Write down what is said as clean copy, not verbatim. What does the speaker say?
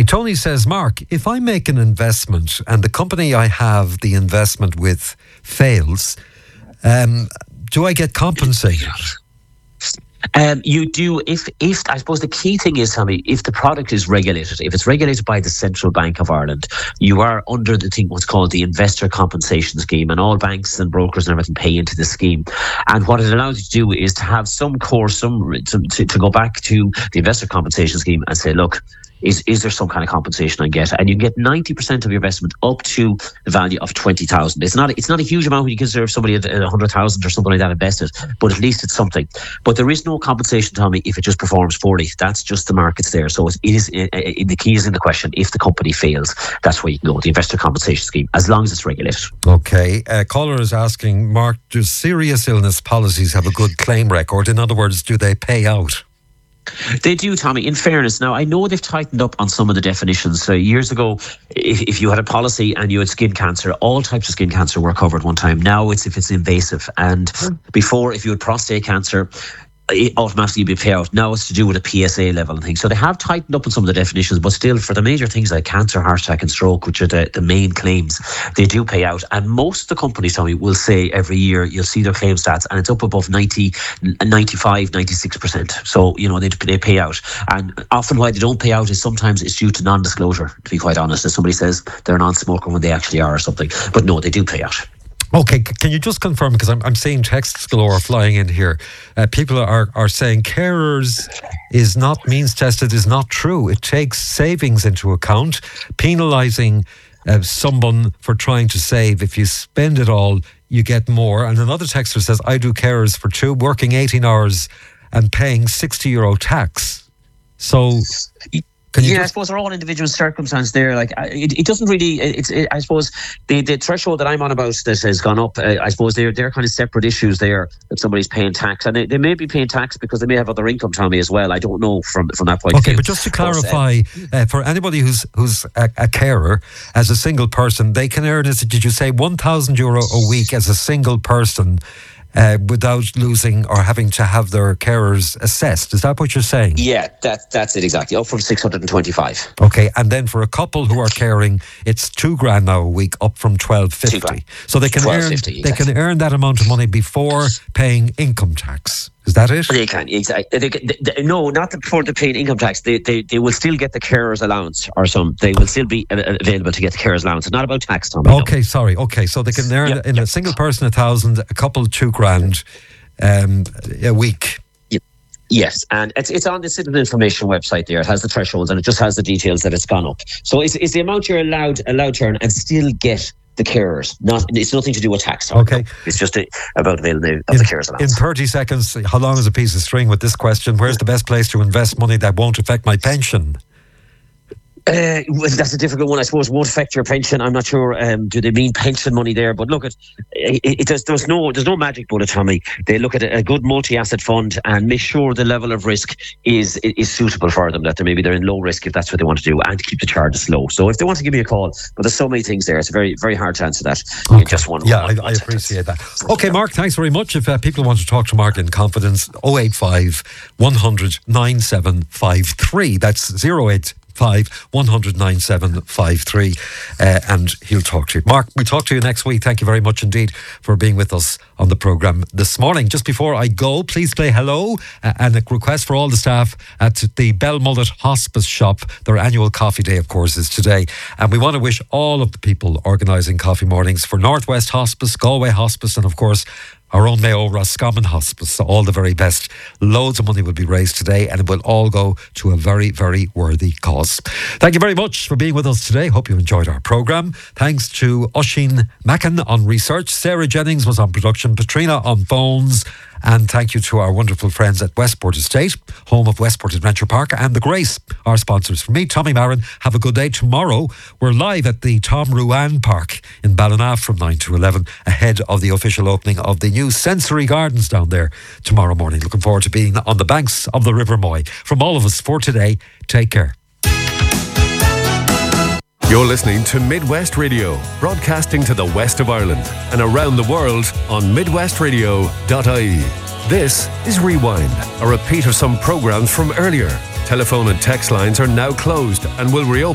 Tony says, Mark, if I make an investment and the company I have the investment with fails, do I get compensated? You do, if I suppose the key thing is, Tommy, if the product is regulated, if it's regulated by the Central Bank of Ireland, you are under what's called the Investor Compensation Scheme, and all banks and brokers and everything pay into the scheme. And what it allows you to do is to have some to go back to the Investor Compensation Scheme and say, look, is there some kind of compensation I get? And you get 90% of your investment up to the value of 20,000. It's not a huge amount when you consider somebody at 100,000 or something like that invested, but at least it's something. But there is no compensation, Tommy, if it just performs poorly. That's just the markets there. So the key is in the question: if the company fails, that's where you can go, the Investor Compensation Scheme, as long as it's regulated. Okay. Caller is asking, Mark, do serious illness policies have a good claim record? In other words, do they pay out? They do, Tommy, in fairness. Now, I know they've tightened up on some of the definitions. So years ago, if you had a policy and you had skin cancer, all types of skin cancer were covered one time. Now it's if it's invasive. And before, if you had prostate cancer, it automatically be payout. Now it's to do with a PSA level and things. So they have tightened up on some of the definitions, but still, for the major things like cancer, heart attack and stroke, which are the main claims, they do pay out. And most of the companies, Tommy, will say every year you'll see their claim stats and it's up above 90, 95, 96%. So, they pay out. And often why they don't pay out is sometimes it's due to non-disclosure, to be quite honest. If somebody says they're a non-smoker when they actually are or something. But no, they do pay out. Okay, can you just confirm, because I'm seeing texts galore flying in here. People are saying carers is not means tested is not true. It takes savings into account, penalising someone for trying to save. If you spend it all, you get more. And another texter says, I do carers for two, working 18 hours and paying €60 tax. So... I suppose they're all individual circumstances there. Like it doesn't really. I suppose the threshold that I'm on about that has gone up. I suppose they're kind of separate issues there. That somebody's paying tax, and they may be paying tax because they may have other income, Tommy, as well. I don't know from that point of view. Okay, but just to clarify, for anybody who's a carer as a single person, they can earn. Did you say €1,000 a week as a single person? Without losing or having to have their carers assessed. Is that what you're saying? Yeah, that's it exactly. Up from 625. Okay, and then for a couple who are caring, it's $2,000 now a week, up from 1250. So they can earn that amount of money before paying income tax. Is that it? They can, exactly. No, not before they pay income tax. They will still get the carer's allowance or some. They will still be available to get the carer's allowance. It's not about tax, Tom. Okay, sorry. Okay, so they can earn a single person 1,000, a couple $2,000 a week. Yes, and it's on the Citizen Information website there. It has the thresholds and it just has the details that it's gone up. So it's the amount you're allowed to earn and still get the carers. It's nothing to do with tax. Okay. It's just about availability of the carers allowance. In 30 seconds, how long is a piece of string with this question? Where's the best place to invest money that won't affect my pension? That's a difficult one. I suppose won't affect your pension. I'm not sure. Do they mean pension money there? But look, there's no magic bullet, Tommy. They look at a good multi-asset fund and make sure the level of risk is suitable for them. That maybe they're in low risk if that's what they want to do, and keep the charges low. So if they want to give me a call, but there's so many things there. It's very, very hard to answer that. Okay. Just one. Yeah, I appreciate that. Okay, Mark, thanks very much. If people want to talk to Mark in confidence, 085 100 9753. That's 085 100 9753, and he'll talk to you. Mark, we'll talk to you next week. Thank you very much indeed for being with us on the programme this morning. Just before I go, please play hello and a request for all the staff at the Belmullet Hospice Shop. Their annual coffee day, of course, is today, and we want to wish all of the people organising coffee mornings for Northwest Hospice, Galway Hospice, and of course our own Mayo Roscommon Hospice, all the very best. Loads of money will be raised today and it will all go to a very, very worthy cause. Thank you very much for being with us today. Hope you enjoyed our programme. Thanks to Oisín Mackin on research, Sarah Jennings was on production, Patrina on phones, and thank you to our wonderful friends at Westport Estate, home of Westport Adventure Park, and The Grace, our sponsors. For me, Tommy Marin, have a good day. Tomorrow, we're live at the Tom Ruane Park in Ballinaff from 9 to 11, ahead of the official opening of the new Sensory Gardens down there tomorrow morning. Looking forward to being on the banks of the River Moy. From all of us for today, take care. You're listening to Midwest Radio, broadcasting to the west of Ireland and around the world on midwestradio.ie. This is Rewind, a repeat of some programmes from earlier. Telephone and text lines are now closed and will reopen